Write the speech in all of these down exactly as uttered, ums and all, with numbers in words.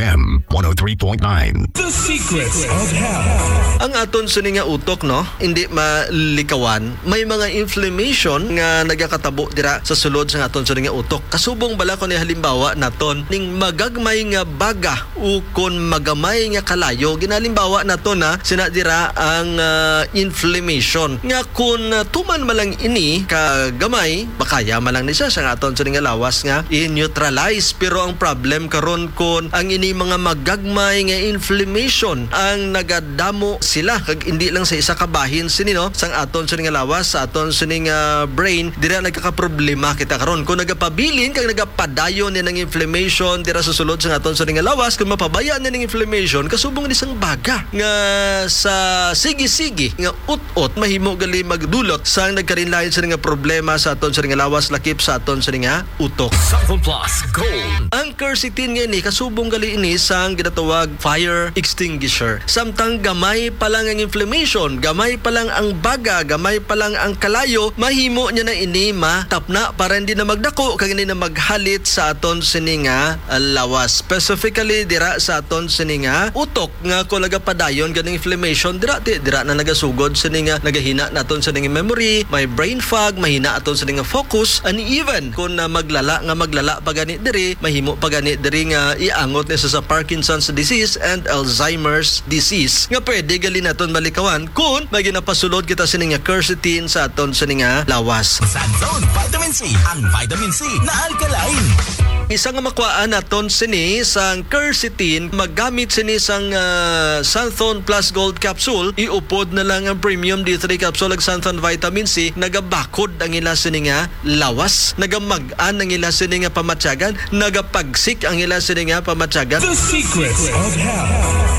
M one oh three point nine. The Secrets of Health. Ang aton sini nga utok no, hindi malikawan, may mga inflammation nga nagakatabo dira sa sulod sa aton sini nga utok. Kasubong bala ko ni halimbawa naton ning magagmay nga baga o kon magamay nga kalayo, ginalimbawa naton na sina dira ang uh, inflammation nga kun uh, tuman malang ini ka gamay bakaya malang ni siya sa aton sini nga lawas nga i-neutralize. Pero ang problem karon kon ang ini mga magagmay nga inflammation ang nagadamo sila kag hindi lang sa isa ka bahin sini no sang aton sini nga lawas sa aton sini nga brain dira nagkakaproblema kita karon kung nagapabilin kag nagapadayon ni ng inflammation dira sa sulod sa aton sini nga lawas kung mapabayaan ni ng inflammation kasubong ni sang baga nga sa sige-sige nga ut-ut mahimo gali magdulot sang nagkarinlain sini nga problema sa aton sini nga lawas lakip sa aton sini nga utok. Southern Plus Gold. Ang quercetin nga ni kasubong gali ini sang ginatawag fire extinguisher. Samtang gamay pa lang ang inflammation, gamay pa lang ang baga, gamay pa lang ang kalayo, mahimo niya na ini matapna para hindi na magdako kag hindi na maghalit sa aton sini nga lawas. Specifically dira sa aton sini nga utok nga kung nagapadayon ganing inflammation dira ti dira na nagasugod sini nga nagahina naton sini nga memory, may brain fog, mahina aton sini nga focus, and even kung na maglala nga maglala pa gani diri, mahimo pa gani diri nga iangot ni sa Parkinson's disease and Alzheimer's disease nga pwede gali naton malikawan kung may ginapasulod kita sini nga quercetin sa aton sini nga lawas. Santon Vitamin C, ang vitamin C na alkaline. Isa nga makuhaan naton sini sang quercetin, maggamit sini sang uh, Santhon Plus Gold Capsule, iupod na lang ang Premium D three Capsule ag Santhon Vitamin C, nagabakod ang ila sini nga lawas, nagamag-an ang ila sini nga pamatyagan, nagapagsik ang ila sini nga pamatyagan. The Secrets of Health.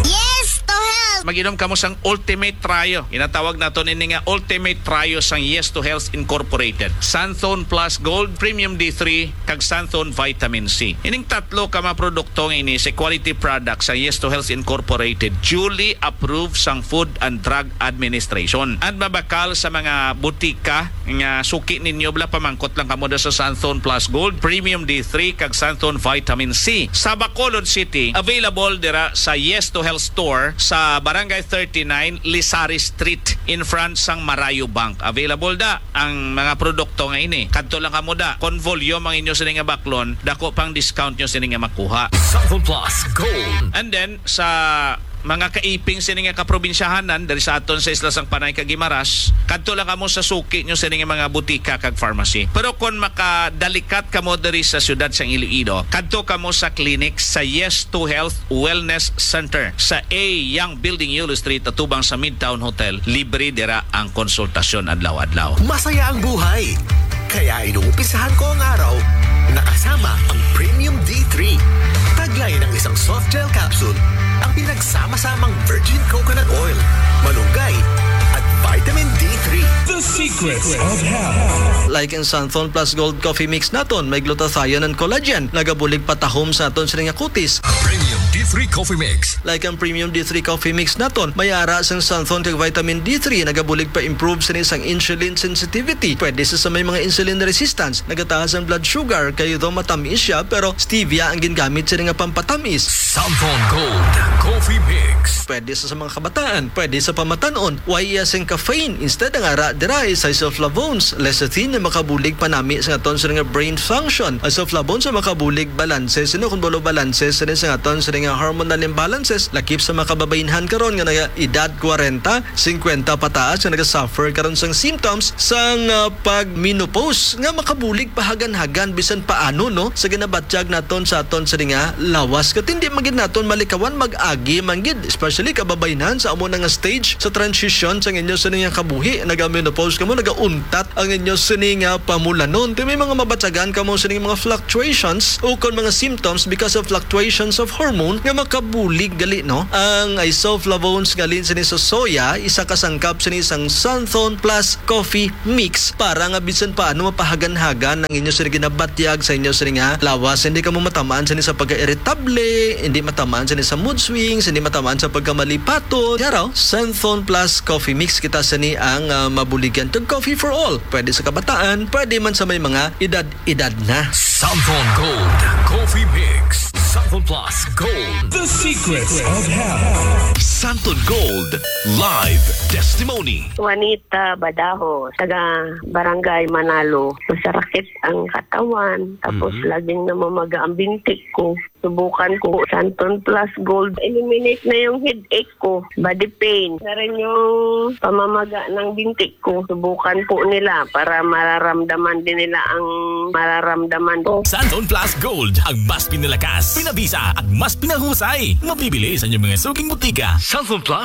Mag-inom kamo sang Ultimate Trio. Inatawag naton ini nga Ultimate Trio sang Yes to Health Incorporated. Santhon Plus Gold, Premium D three, kag Santhon Vitamin C. Ining tatlo ka mga produkto ini sa quality products sang Yes to Health Incorporated, duly approved sang Food and Drug Administration. At mabakal sa mga butika nga suki ninyo bala pamangkot lang kamo sa Santhon Plus Gold, Premium D three, kag Santhon Vitamin C. Sa Bacolod City, available dira sa Yes to Health Store sa Barangay thirty-nine, Lisari Street, in front sang Marayo Bank. Available da ang mga produkto nga ini. Kadto lang kamo da. Kon volume ang inyo sini nga baklon, dako pang discount nyo sini nga makuha. Southern Plus Gold. And then sa mga kaiping sini nga kaprobinsyahanan dari sa aton sa isla sang Panay kag Guimaras, kadto lang kamo sa suki nyo sini nga mga butika kag pharmacy. Pero kon makadalikat kamo diri sa syudad sang Iloilo, kadto kamo sa clinic sa Yes to Health Wellness Center sa A Young Building Yulo Street atubang sa Midtown Hotel. Libre dira ang konsultasyon adlaw-adlaw. Masaya ang buhay. Kaya inuumpisahan ko ang araw nakasama ang Premium D three. Taglay ng isang soft gel capsule ang pinagsama-samang virgin coconut oil, malunggay, at vitamin D three. The Secrets of Health. Like in Santhon Plus Gold Coffee Mix naton, may glutathione and collagen, nagabulig patahom sa aton sini nga kutis. Premium D three Coffee Mix. Like ang Premium D three Coffee Mix naton, may ara sang Santhon kag vitamin D three, nagabulig pa improve sini sang insulin sensitivity. Pwede sa sa may mga insulin resistance, nagataas ang blood sugar kayo do matamis siya pero stevia ang gingamit sini nga pampatamis. Santhon Gold Coffee Mix. Pwede sa, sa mga kabataan, pwede sa pamatanon. Why yes ang caffeine instead ang ara dira is isoflavones, lecithin na makabulig panami sa aton sa nga brain function. Isoflavones sa makabulig balances, sino kung bolo balances sa sa aton sa nga hormonal imbalances, lakip sa makababainhan karon nga naga edad forty, fifty pataas nga naga-suffer karon sang symptoms sang uh, pag-menopause nga makabulig pahagan-hagan bisan paano no sa ginabatyag naton sa aton sa nga lawas kat hindi magid naton malikawan mag-agi manggid, especially kababainhan sa amo nga stage sa transition sa inyo sa nga kabuhi, naga-menopause kamo, naga-untat ang inyo sa nga pamulanon. Kaya may mga mabatsagan kamo sa mga fluctuations o kon mga symptoms because of fluctuations of hormone nga makabulig gali no. Ang isoflavones galin sa sa soya, isa kasangkap sa isang Santhon Plus Coffee Mix para nga bisan paano mapahagan-hagan ang inyo sa ginabatyag sa inyo sa nga lawas. Hindi ka mo matamaan sa sa pagka-irritable, hindi matamaan sa sa mood swings, hindi matamaan sa pagkamalipaton. Yaraw, Santhon Plus Coffee Mix kita sa ni ang uh, mabuligyan tag coffee for all. Pwede sa kabataan, pwede man sa may mga edad-edad na. Santhon Gold Coffee Mix. Santhon Plus Gold. The secrets of health. Santon Gold Live Testimony. Juanita Badaho, taga Barangay Manalo. Masarakit ang katawan, tapos Mhm. laging namamaga ang bintik ko. Subukan ko Santon Plus Gold. Eliminate na yung headache ko, body pain. Na rin yung pamamaga ng bintik ko. Subukan po nila para mararamdaman din nila ang mararamdaman ko. Santon Plus Gold, ang mas pinalakas, pinabisa at mas pinahusay. Mabibili sa inyong mga suking butika. Santon Plus